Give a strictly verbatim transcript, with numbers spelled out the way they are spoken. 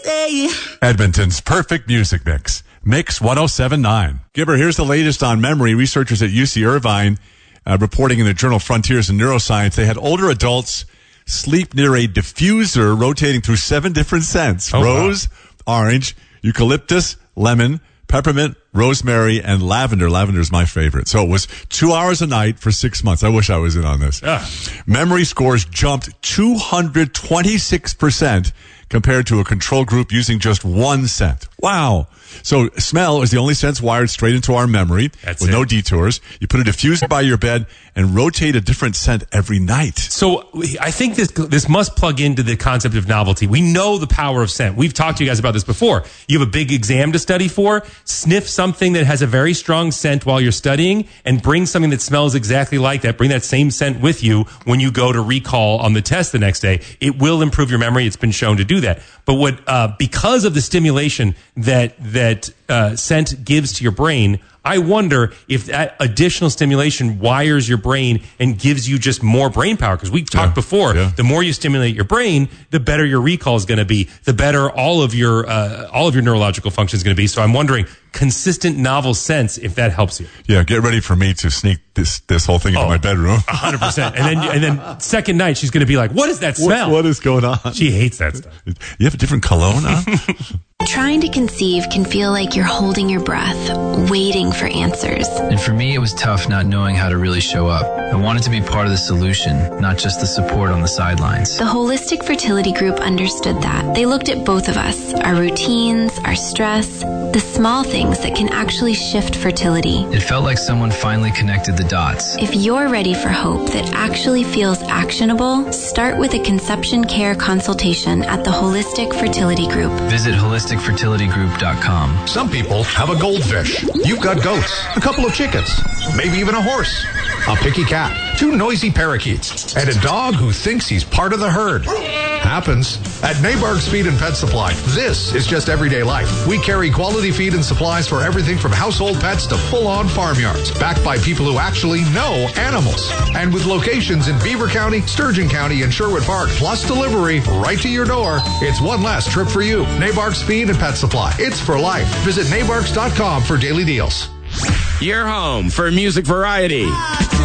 say. Edmonton's perfect music mix. Mix one oh seven point nine. Gibber, here's the latest on memory. Researchers at U C Irvine uh, reporting in the journal Frontiers in Neuroscience, they had older adults sleep near a diffuser rotating through seven different scents. Oh, Rose, wow. Orange, eucalyptus, lemon, peppermint, rosemary, and lavender. Lavender is my favorite. So it was two hours a night for six months. I wish I was in on this. Yeah. Memory scores jumped two hundred twenty-six percent compared to a control group using just one scent. Wow. So smell is the only sense wired straight into our memory. That's with it. no detours. You put a diffuser by your bed and rotate a different scent every night. So I think this this must plug into the concept of novelty. We know the power of scent. We've talked to you guys about this before. You have a big exam to study for. Sniff something that has a very strong scent while you're studying and bring something that smells exactly like that. Bring that same scent with you when you go to recall on the test the next day. It will improve your memory. It's been shown to do that. But what uh, because of the stimulation that that uh, scent gives to your brain, I wonder if that additional stimulation wires your brain and gives you just more brain power. Because we've talked Yeah, before, yeah. the more you stimulate your brain, the better your recall is going to be, the better all of your uh, all of your neurological function is going to be. So I'm wondering, consistent novel scents, if that helps you. Yeah, get ready for me to sneak this this whole thing into Oh, my bedroom. A hundred percent. And then and then second night, she's going to be like, "What is that smell?" What, what is going on? She hates that stuff. You have a different cologne on? Trying to conceive can feel like you're holding your breath, waiting for answers. And for me, it was tough not knowing how to really show up. I wanted to be part of the solution, not just the support on the sidelines. The Holistic Fertility Group understood that. They looked at both of us, our routines, our stress, the small things that can actually shift fertility. It felt like someone finally connected the dots. If you're ready for hope that actually feels actionable, start with a conception care consultation at the Holistic Fertility Group. Visit holistic fertility group dot com. Some people have a goldfish. You've got goats, a couple of chickens, maybe even a horse, a picky cat, two noisy parakeets, and a dog who thinks he's part of the herd. Happens. At Nabarg's Feed and Pet Supply, this is just everyday life. We carry quality feed and supplies for everything from household pets to full-on farmyards, backed by people who actually know animals. And with locations in Beaver County, Sturgeon County, and Sherwood Park, plus delivery right to your door, it's one less trip for you. Nabarg's Feed and Pet Supply. It's for life. Visit nabargs dot com for daily deals. Your home for music variety.